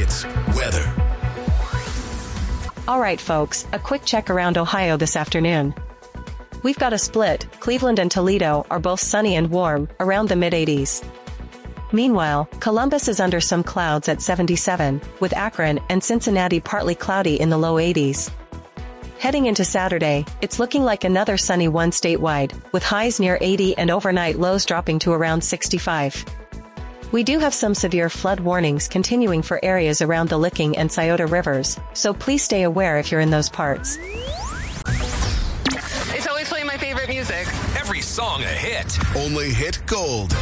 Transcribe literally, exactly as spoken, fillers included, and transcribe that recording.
Hits weather. All right, folks, a quick check around Ohio this afternoon. We've got a split. Cleveland and Toledo are both sunny and warm, around the mid eighties. Meanwhile, Columbus is under some clouds at seventy-seven, with Akron and Cincinnati partly cloudy in the low eighties. Heading into Saturday, it's looking like another sunny one statewide, with highs near eighty and overnight lows dropping to around sixty-five. We do have some severe flood warnings continuing for areas around the Licking and Scioto rivers, so please stay aware if you're in those parts. It's always playing my favorite music. Every song a hit. Only Hit Gold.